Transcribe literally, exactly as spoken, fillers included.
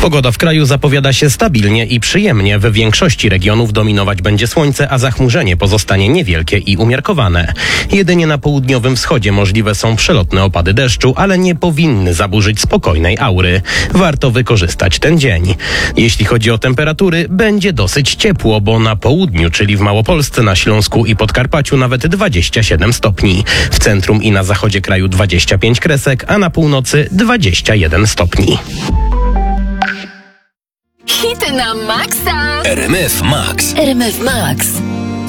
Pogoda w kraju zapowiada się stabilnie i przyjemnie. W większości regionów dominować będzie słońce, a zachmurzenie pozostanie niewielkie i umiarkowane. Jedynie na południowym wschodzie możliwe są przelotne opady deszczu, ale nie powinny zaburzyć spokojnej aury. Warto wykorzystać ten dzień. Jeśli chodzi o temperatury, będzie dosyć ciepło, bo na południu, czyli w Małopolsce, na Śląsku i Podkarpaciu nawet dwadzieścia siedem stopni. W centrum i na zachodzie kraju dwadzieścia pięć kresek, a na północy dwadzieścia jeden stopni. Hity na maksa! R M F Max. R M F Max.